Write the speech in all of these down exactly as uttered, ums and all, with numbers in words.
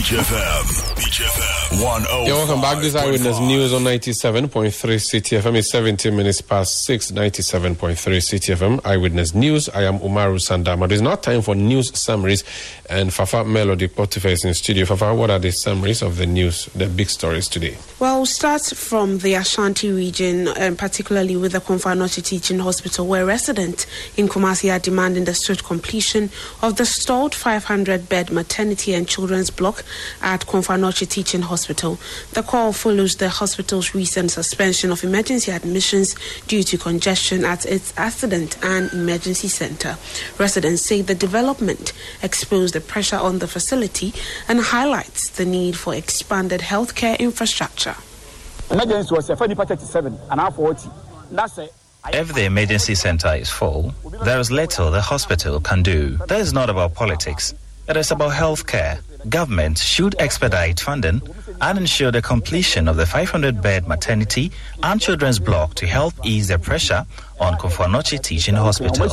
Beach F M. Beach F M. one oh five. Yeah, welcome back. This is Eyewitness News on ninety-seven point three City F M. It's seventeen minutes past six, ninety-seven point three City F M. Eyewitness News. I am Umaru Sandama. It's now time for news summaries. And Fafa Melody Potiphar is in studio. Fafa, what are the summaries of the news, the big stories today? Well, we'll start from the Ashanti region, and particularly with the Komfo Teaching Hospital, where residents in Kumasi are demanding the swift completion of the stalled five hundred bed maternity and children's block at Komfo Teaching Hospital. The call follows the hospital's recent suspension of emergency admissions due to congestion at its accident and emergency center. Residents say the development exposed the pressure on the facility and highlights the need for expanded healthcare infrastructure. Emergency was thirty-seven and now forty. That's it. If the emergency center is full, there is little the hospital can do. That is not about politics. It is about healthcare. Government should expedite funding and ensure the completion of the five hundred bed maternity and children's block to help ease the pressure on Komfo Teaching Hospital.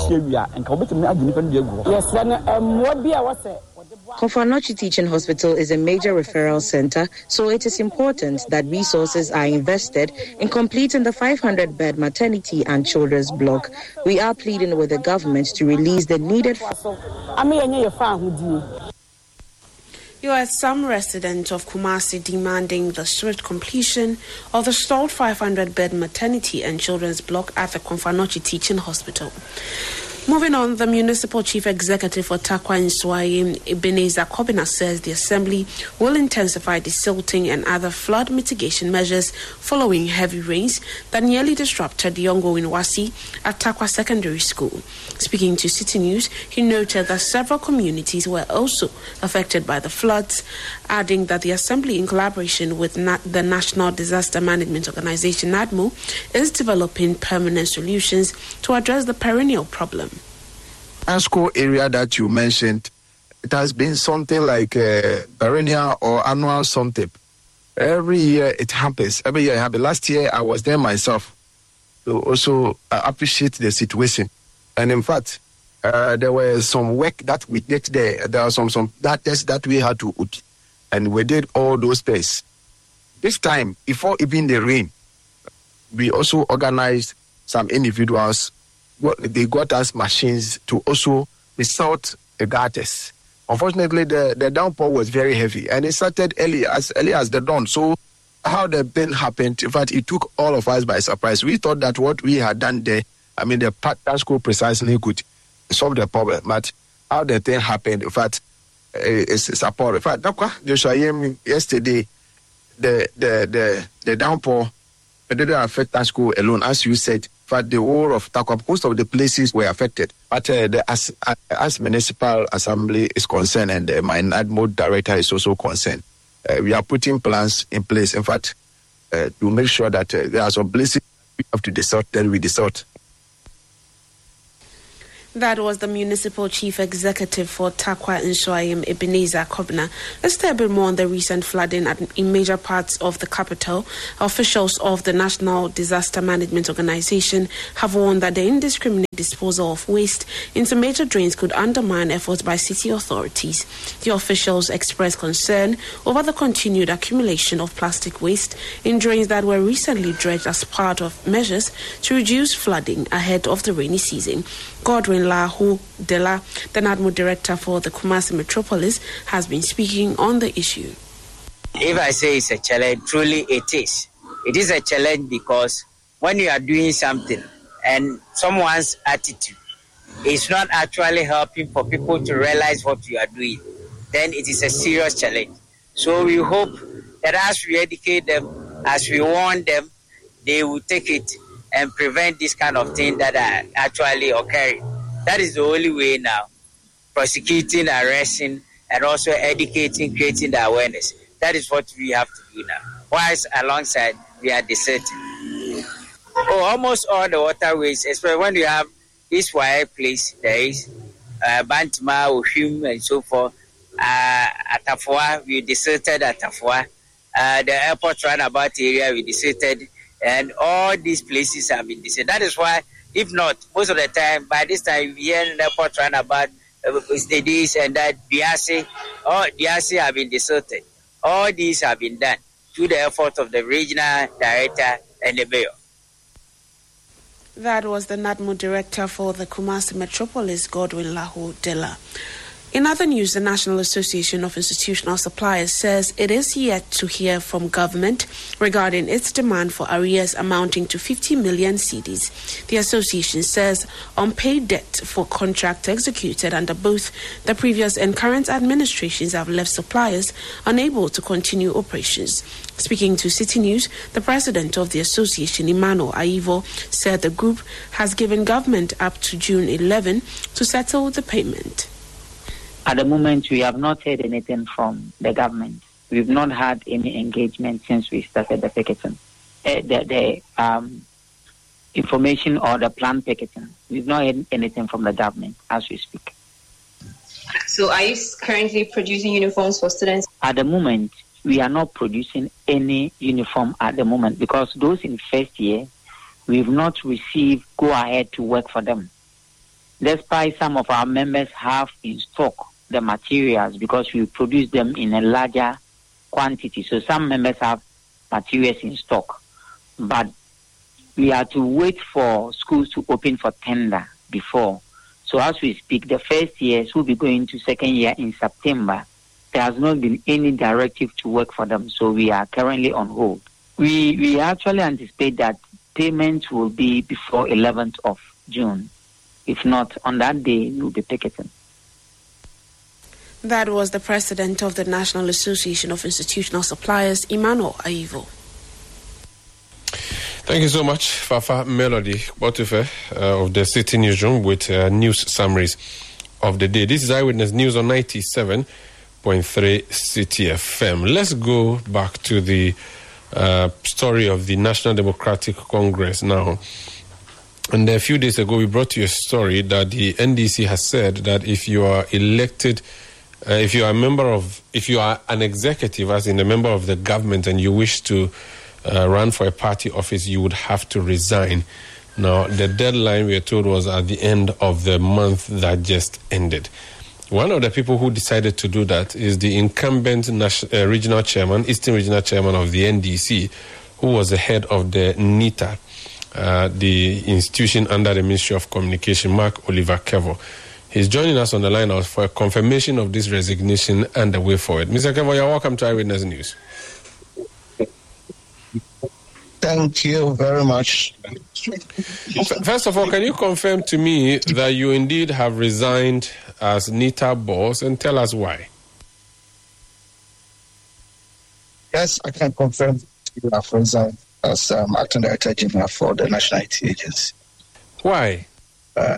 Komfo Teaching Hospital is a major referral center, so it is important that resources are invested in completing the five hundred bed maternity and children's block. We are pleading with the government to release the needed funds. You are some residents of Kumasi demanding the swift completion of the stalled five hundred bed maternity and children's block at the Komfo Teaching Hospital. Moving on, the Municipal Chief Executive for Tarkwa Nsoayim, Ebenezer Kobina, says the Assembly will intensify desilting and other flood mitigation measures following heavy rains that nearly disrupted the ongoing WASI at Tarkwa Secondary School. Speaking to City News, he noted that several communities were also affected by the floods, adding that the Assembly, in collaboration with Na- the National Disaster Management Organization, NADMO, is developing permanent solutions to address the perennial problem. ASCO area that you mentioned, it has been something like a perennial or annual something. Every year it happens. Every year it happens. Last year I was there myself to also uh, appreciate the situation. And in fact, uh, there was some work that we did there. There are some some that tests that we had to put, and we did all those tests. This time, before even the rain, we also organized some individuals. They got us machines to also resort the gutters. Unfortunately, the, the downpour was very heavy, and it started early, as early as the dawn. So how the thing happened, in fact, it took all of us by surprise. We thought that what we had done there, I mean, the partner school precisely could solve the problem. But how the thing happened, in fact, is support. In fact, Joshua, yesterday, the, the, the, the downpour, it didn't affect that school alone, as you said. In fact, the whole of Tarkwa, most of the places were affected. But uh, the, as, as Municipal Assembly is concerned, and uh, my NADMO director is also concerned, uh, we are putting plans in place, in fact, uh, to make sure that uh, there are some places we have to desert, then we desert. That was the Municipal Chief Executive for Tarkwa Nsoayim, Ebenezer Kobina. Let's stay a bit more on the recent flooding at, in major parts of the capital. Officials of the National Disaster Management Organization have warned that the indiscriminate disposal of waste into major drains could undermine efforts by city authorities. The officials expressed concern over the continued accumulation of plastic waste in drains that were recently dredged as part of measures to reduce flooding ahead of the rainy season. Godwin Lahu Dela, the NADMO director for the Kumasi Metropolis, has been speaking on the issue. If I say it's a challenge, truly it is. It is a challenge because when you are doing something and someone's attitude is not actually helping for people to realize what you are doing, then it is a serious challenge. So we hope that as we educate them, as we warn them, they will take it and prevent this kind of thing that are actually occurring. That is the only way now. Prosecuting, arresting, and also educating, creating the awareness. That is what we have to do now. Whilst alongside, we are deserting. Oh, almost all the waterways, especially when you have this wire place, there is uh, Bantama, Oshim, and so forth. Uh, Atafua, we deserted Atafua. Uh, the airport roundabout area, we deserted. And all these places have been deserted. That is why, if not, most of the time, by this time, we hear in the airport roundabout, uh, this and that, Diase, all Diase have been deserted. All these have been done through the effort of the regional director and the mayor. That was the N A D M O director for the Kumasi Metropolis, Godwin Lahu Dela. In other news, the National Association of Institutional Suppliers says it is yet to hear from government regarding its demand for arrears amounting to fifty million cedis. The association says unpaid debt for contracts executed under both the previous and current administrations have left suppliers unable to continue operations. Speaking to City News, the president of the association, Emmanuel Aivo, said the group has given government up to June eleventh to settle the payment. At the moment, we have not heard anything from the government. We've not had any engagement since we started the picketing. Uh, the the um, information or the plan picketing, we've not heard anything from the government as we speak. So are you currently producing uniforms for students? At the moment, we are not producing any uniform at the moment because those in first year, we've not received go ahead to work for them. Despite some of our members have in stock the materials because we produce them in a larger quantity. So some members have materials in stock. But we are to wait for schools to open for tender before. So as we speak, the first years will be going to second year in September. There has not been any directive to work for them. So we are currently on hold. We, we actually anticipate that payments will be before eleventh of June. If not, on that day, we will be picketing. That was the president of the National Association of Institutional Suppliers, Emmanuel Aivo. Thank you so much, Fafa Melody Botufe uh, of the City Newsroom with uh, news summaries of the day. This is Eyewitness News on ninety-seven point three City F M. Let's go back to the uh, story of the National Democratic Congress now. And a few days ago, we brought you a story that the N D C has said that if you are elected, uh, if you are a member of, if you are an executive, as in a member of the government, and you wish to uh, run for a party office, you would have to resign. Now, the deadline, we are told, was at the end of the month that just ended. One of the people who decided to do that is the incumbent national, uh, regional chairman, Eastern Regional Chairman of the N D C, who was the head of the NITA. Uh, the institution under the Ministry of Communication, Mark Oliver Kevo. He's joining us on the line for a confirmation of this resignation and the way forward. Mister Kevo, you're welcome to Eyewitness News. Thank you very much. First of all, can you confirm to me that you indeed have resigned as NITA boss, and tell us why? Yes, I can confirm you have resigned as um, acting director general for the National I T Agency. Why? Uh,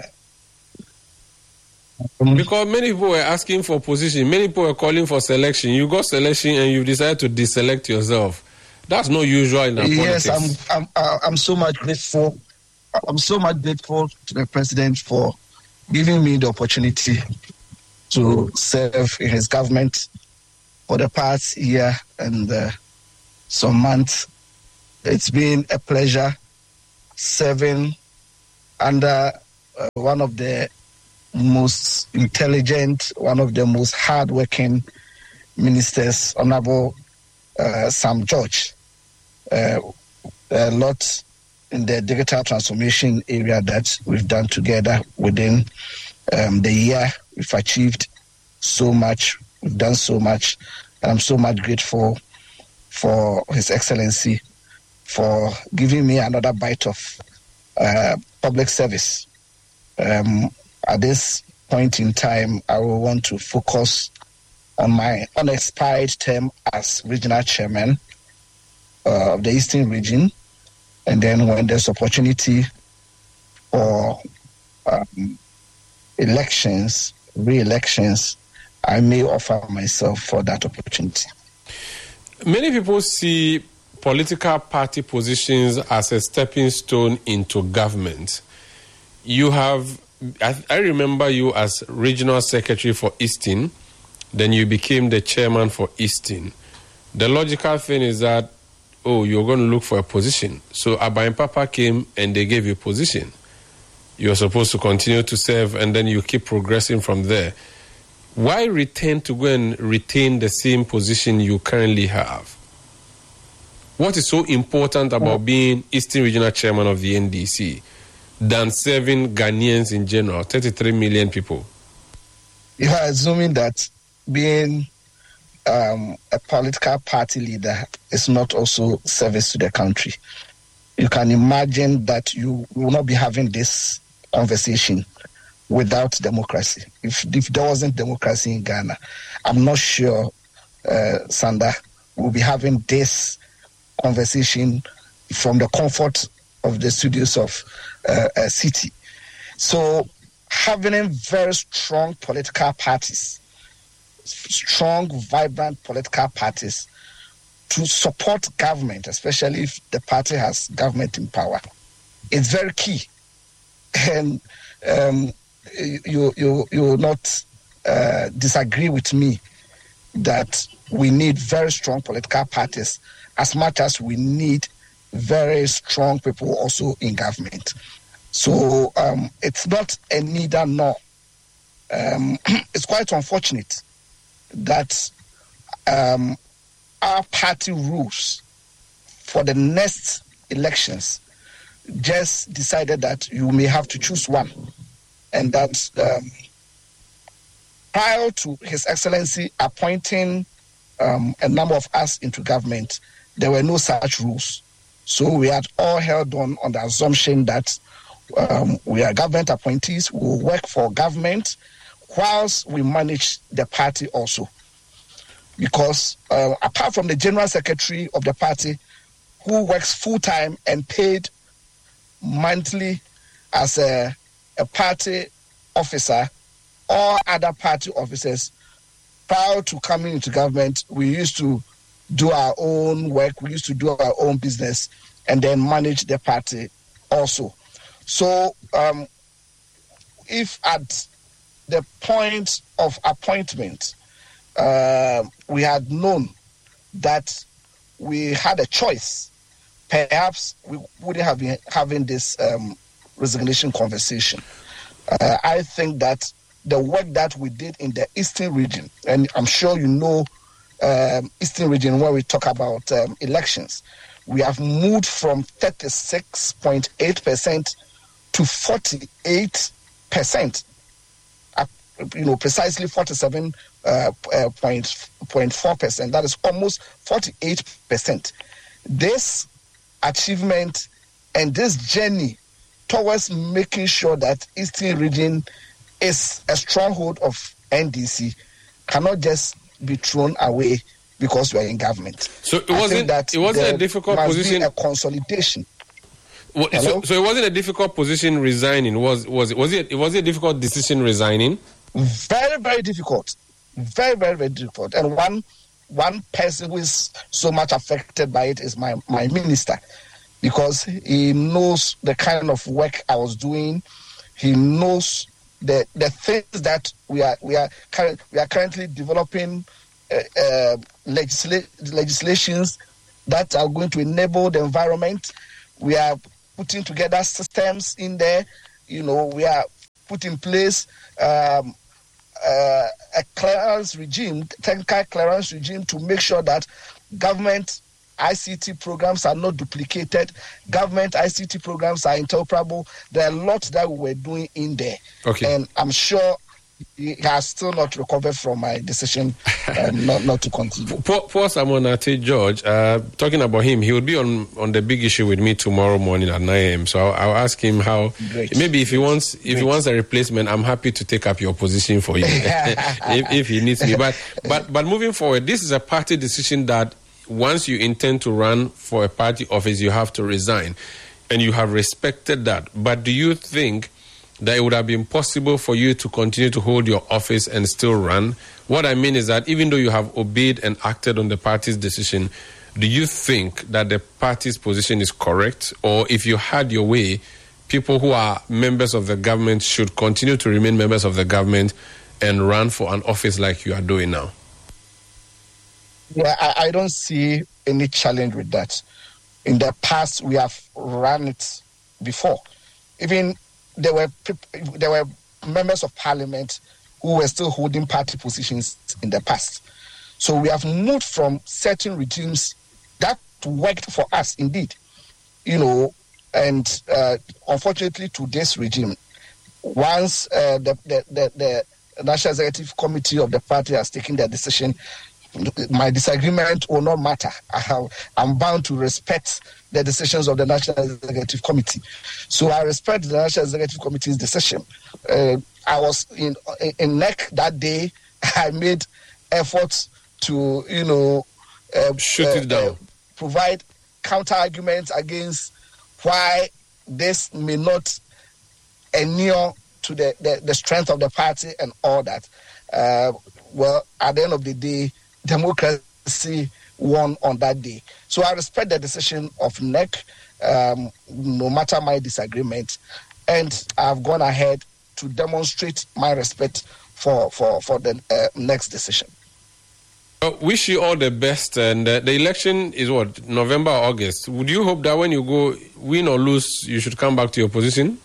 because many people were asking for position, many people were calling for selection. You got selection and you decided to deselect yourself. That's not usual in our yes, politics. Yes, I'm, I'm, I'm so much grateful. I'm so much grateful to the president for giving me the opportunity to serve in his government for the past year and uh, some months. It's been a pleasure serving under uh, one of the most intelligent, one of the most hardworking ministers, Honorable uh, Sam George. Uh, a lot in the digital transformation area that we've done together within um, the year. We've achieved so much. We've done so much. And I'm so much grateful for His Excellency for giving me another bite of uh, public service. Um, at this point in time, I will want to focus on my unexpired term as regional chairman uh, of the Eastern Region. And then when there's opportunity for um, elections, re-elections, I may offer myself for that opportunity. Many people see political party positions as a stepping stone into government. You have, I, I remember you as regional secretary for Eastern, then you became the chairman for Eastern. The logical thing is that, oh, you're going to look for a position. So Abayin Papa came and they gave you a position. you're supposed to continue to serve, and then you keep progressing from there. Why return to go and retain the same position you currently have? What is so important about being Eastern Regional Chairman of the N D C than serving Ghanaians in general, thirty-three million people? You are assuming that being um, a political party leader is not also service to the country. You can imagine that you will not be having this conversation without democracy. If, if there wasn't democracy in Ghana, I'm not sure uh, Sanda will be having this conversation from the comfort of the studios of uh, a city. So having very strong political parties, strong, vibrant political parties to support government, especially if the party has government in power, is very key. And um, you, you, you will not uh, disagree with me that we need very strong political parties as much as we need very strong people also in government. So um, it's not a neither nor. Um, it's quite unfortunate that um, our party rules for the next elections just decided that you may have to choose one. And that um, prior to His Excellency appointing um, a number of us into government, there were no such rules. So we had all held on on the assumption that um, we are government appointees, we will work for government whilst we manage the party also. Because uh, apart from the general secretary of the party, who works full-time and paid monthly as a, a party officer, all other party officers, prior to coming into government, we used to do our own work, we used to do our own business, and then manage the party also. So um, if at the point of appointment, uh, we had known that we had a choice, perhaps we wouldn't have been having this um, resignation conversation. Uh, I think that the work that we did in the Eastern region, and I'm sure you know um, Eastern region when we talk about um, elections, we have moved from thirty-six point eight percent to forty-eight percent. Uh, you know, precisely forty-seven point four percent. That is almost forty-eight percent. This achievement and this journey towards making sure that Eastern region is a stronghold of N D C cannot just be thrown away because we are in government. So it wasn't that it wasn't a difficult must position. Be a consolidation. Well, so, so it wasn't a difficult position resigning. Was was it was it was it a difficult decision resigning? Very very difficult, very very very difficult. And one one person who is so much affected by it is my my minister, because he knows the kind of work I was doing. He knows the the things that we are we are current, we are currently developing uh, uh, legisla- legislations that are going to enable the environment. We are putting together systems in there. You know, we are put in place um, uh, a clearance regime, technical clearance regime, to make sure that government I C T programs are not duplicated. Government I C T programs are interoperable. There are lots that we were doing in there. Okay. And I'm sure he has still not recovered from my decision um, not, not to continue. Poor, poor Samuel Ate George, uh, talking about him, he will be on, on the big issue with me tomorrow morning at nine a.m. So I'll, I'll ask him how, Great. maybe if he wants if Great. he wants a replacement, I'm happy to take up your position for you if, if he needs me. But, but, but moving forward, this is a party decision that once you intend to run for a party office, you have to resign. And you have respected that. But do you think that it would have been possible for you to continue to hold your office and still run? What I mean is that even though you have obeyed and acted on the party's decision, do you think that the party's position is correct? Or if you had your way, people who are members of the government should continue to remain members of the government and run for an office like you are doing now? Yeah, I, I don't see any challenge with that. In the past, we have run it before. Even there were there were members of parliament who were still holding party positions in the past. So we have moved from certain regimes that worked for us indeed, you know, and uh, unfortunately to this regime. Once uh, the, the, the, the National Executive Committee of the party has taken their decision, my disagreement will not matter. I have, I'm bound to respect the decisions of the National Executive Committee. So I respect the National Executive Committee's decision. Uh, I was in, in, in N E C that day. I made efforts to, you know, uh, shoot uh, it down. Uh, provide counter arguments against why this may not inure to the, the, the strength of the party and all that. Uh, well, at the end of the day, democracy won on that day. So I respect the decision of N E C, um, no matter my disagreement, and I've gone ahead to demonstrate my respect for, for, for the uh, next decision. Uh, wish you all the best, and uh, the election is what, November or August. Would you hope that when you go, win or lose, you should come back to your position?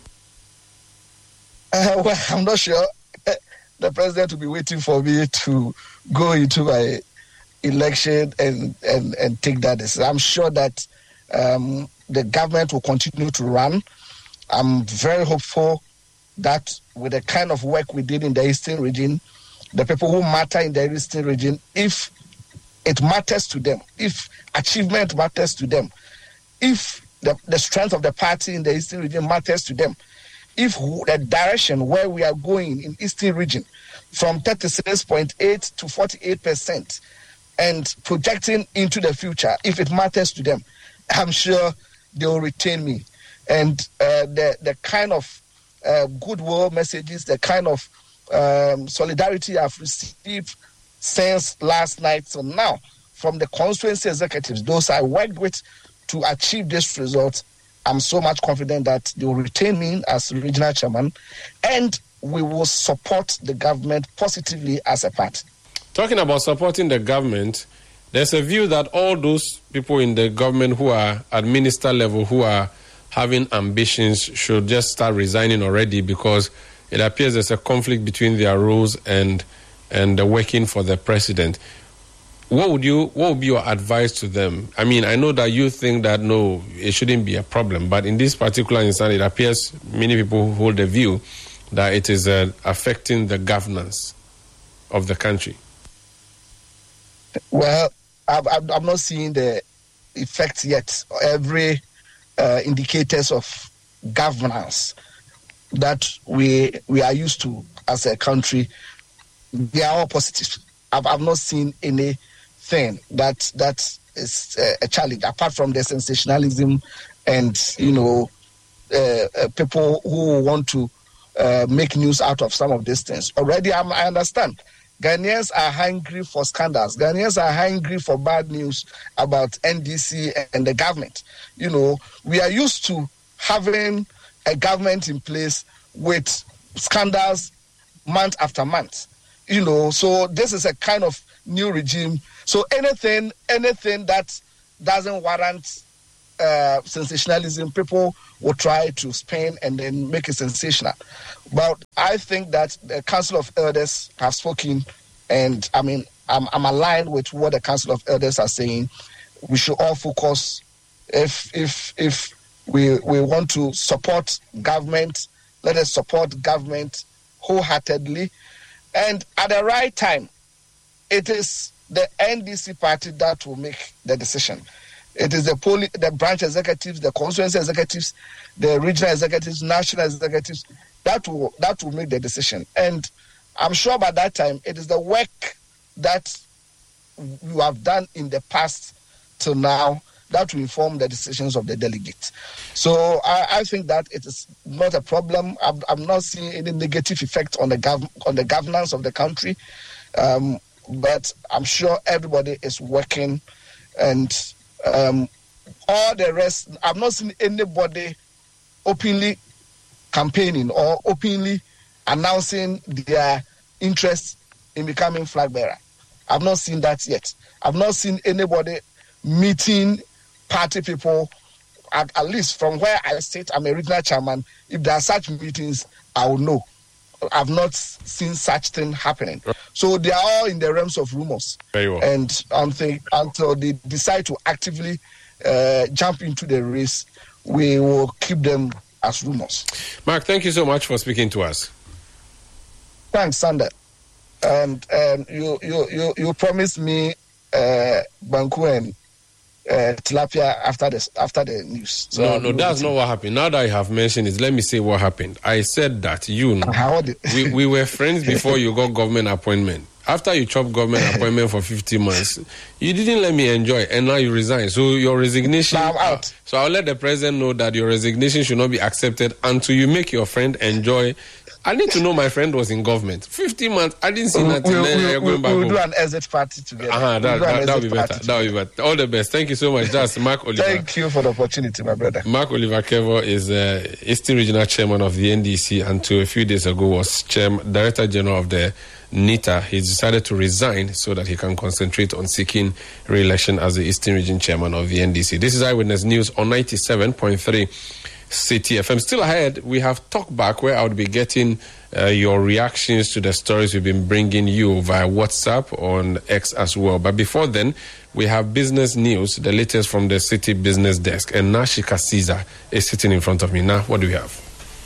Uh, well, I'm not sure. The president will be waiting for me to go into my election and, and, and take that decision. I'm sure that um, the government will continue to run. I'm very hopeful that with the kind of work we did in the Eastern region, the people who matter in the Eastern region, if it matters to them, if achievement matters to them, if the, the strength of the party in the Eastern region matters to them, if the direction where we are going in Eastern region from thirty-six point eight to forty-eight percent and projecting into the future, if it matters to them, I'm sure they will retain me. And uh, the, the kind of uh, goodwill messages, the kind of um, solidarity I've received since last night to now from the constituency executives, those I worked with to achieve this result, I'm so much confident that they will retain me as regional chairman, and we will support the government positively as a party. Talking about supporting the government, there's a view that all those people in the government who are at minister level, who are having ambitions, should just start resigning already, because it appears there's a conflict between their roles and and the working for the president. What would you? What would be your advice to them? I mean, I know that you think that no, it shouldn't be a problem, but in this particular instance, it appears many people hold the view that it is uh, affecting the governance of the country. Well, I've, I'm not seeing the effects yet. Every uh, indicators of governance that we we are used to as a country, they are all positive. I've, I've not seen any thing that that is uh, a challenge apart from the sensationalism and you know uh, uh, people who want to uh, make news out of some of these things. Already, I'm, I understand Ghanaians are hungry for scandals. Ghanaians are hungry for bad news about N D C and the government. You know, we are used to having a government in place with scandals month after month. You know, so this is a kind of new regime. So anything, anything that doesn't warrant uh, sensationalism, people will try to spin and then make it sensational. But I think that the Council of Elders have spoken, and I mean, I'm, I'm aligned with what the Council of Elders are saying. We should all focus. If if if we we want to support government, let us support government wholeheartedly. And at the right time, it is the N D C party that will make the decision. It is the poli- the branch executives, the constituency executives, the regional executives, national executives that will that will make the decision. And I'm sure by that time, it is the work that you have done in the past till now that will inform the decisions of the delegates. So I, I think that it is not a problem. I'm, I'm not seeing any negative effect on the gov- on the governance of the country. Um, but I'm sure everybody is working, and um, all the rest, I'm not seeing anybody openly campaigning or openly announcing their interest in becoming flag bearer. I've not seen that yet. I've not seen anybody meeting party people at, at least from where I sit, I'm a regional chairman. If there are such meetings, I will know. I've not seen such thing happening. So they are all in the realms of rumors. Very well. And until, until they decide to actively uh, jump into the race, we will keep them as rumors. Mark, thank you so much for speaking to us. Thanks, Sander. And um, you, you, you, you promised me uh, Banku and uh, tilapia after the after the news. So no, no, that's not what happened. Now that I have mentioned it, let me say what happened. I said that you, How did... we, we were friends before you got government appointment. After you chopped government appointment for fifty months, you didn't let me enjoy, and now you resign. So your resignation... Now I'm out. Uh, so I'll let the president know that your resignation should not be accepted until you make your friend enjoy. I need to know my friend was in government. fifty months, I didn't see nothing. We'll, then we'll, you're we'll, going back we'll home. do an exit party together. Uh-huh, that, we'll that, that'll be better. That'll be better. All the best. Thank you so much. That's Mark Oliver. Thank you for the opportunity, my brother. Mark Oliver Kevo is uh, Eastern Regional Chairman of the N D C, and to a few days ago was Chairman, Director General of the NITA. He's decided to resign so that he can concentrate on seeking re-election as the Eastern Region Chairman of the N D C. This is Eyewitness News on ninety-seven point three City F M. Still ahead, we have Talk Back, where I would be getting uh, your reactions to the stories we've been bringing you via WhatsApp on X as well. But before then, we have business news, the latest from the City Business Desk. And Nashika Caesar is sitting in front of me. Now, what do we have?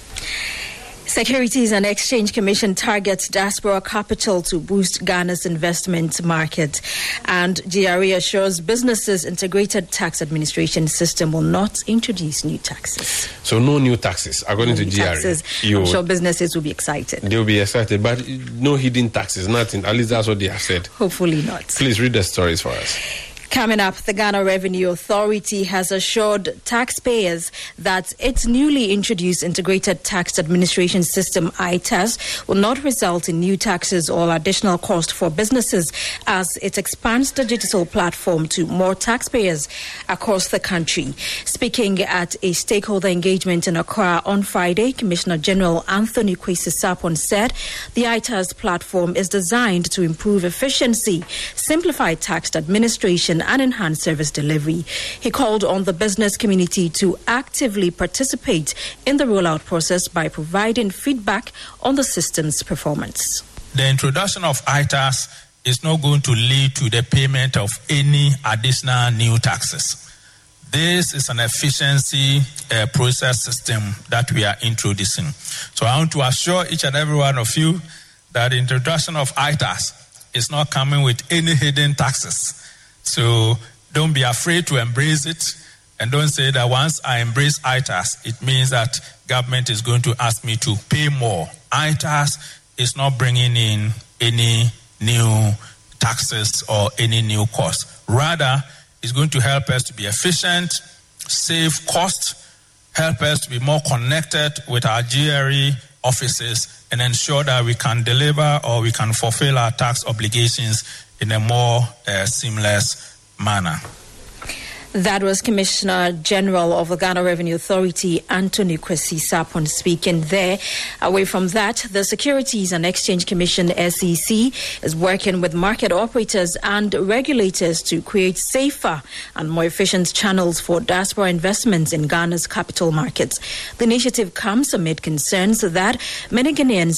Securities and Exchange Commission targets diaspora capital to boost Ghana's investment market. And G R A assures businesses integrated tax administration system will not introduce new taxes. So no new taxes, according no to G R A. Taxes. I'm sure businesses will be excited. They will be excited, but no hidden taxes, nothing. At least that's what they have said. Hopefully not. Please read the stories for us. Coming up, the Ghana Revenue Authority has assured taxpayers that its newly introduced Integrated Tax Administration System, I T A S, will not result in new taxes or additional cost for businesses as it expands the digital platform to more taxpayers across the country. Speaking at a stakeholder engagement in Accra on Friday, Commissioner General Anthony Kwesi Sarpong said the I T A S platform is designed to improve efficiency, simplify tax administration, and enhance service delivery. He called on the business community to actively participate in the rollout process by providing feedback on the system's performance. The introduction of I T A S is not going to lead to the payment of any additional new taxes. This is an efficiency uh, process system that we are introducing. So I want to assure each and every one of you that the introduction of I T A S is not coming with any hidden taxes. So don't be afraid to embrace it, and don't say that once I embrace I T A S, it means that government is going to ask me to pay more. I T A S is not bringing in any new taxes or any new costs. Rather, it's going to help us to be efficient, save cost, help us to be more connected with our G R A offices, and ensure that we can deliver or we can fulfill our tax obligations in a more uh, seamless manner. That was Commissioner General of the Ghana Revenue Authority, Anthony Kwesi Sarpong, speaking there. Away from that, the Securities and Exchange Commission, S E C, is working with market operators and regulators to create safer and more efficient channels for diaspora investments in Ghana's capital markets. The initiative comes amid concerns that many Ghanaians